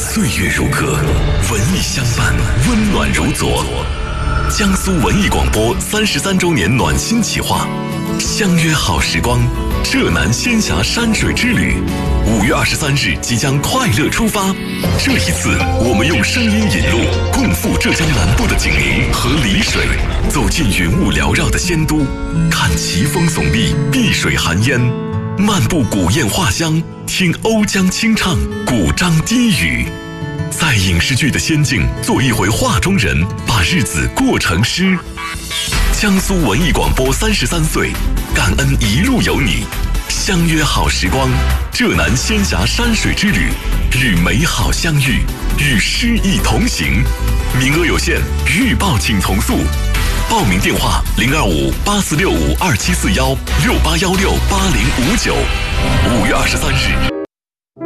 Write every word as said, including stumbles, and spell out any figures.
岁月如歌，文艺相伴，温暖如昨。江苏文艺广播三十三周年暖心企划，相约好时光，浙南仙峡山水之旅。五月二十三日即将快乐出发，这一次我们用声音引路，共赴浙江南部的景宁和丽水，走进云雾缭绕的仙都，看奇峰耸立，碧水含烟，漫步古堰画乡，听瓯江清唱，古獐低语。在影视剧的仙境做一回画中人，把日子过成诗。江苏文艺广播三十三岁，感恩一路有你，相约好时光，浙南仙峡山水之旅，与美好相遇，与诗意同行。名额有限，预报请从速。报名电话零二五八四六五二七四幺六八幺六八零五九。五月二十三日。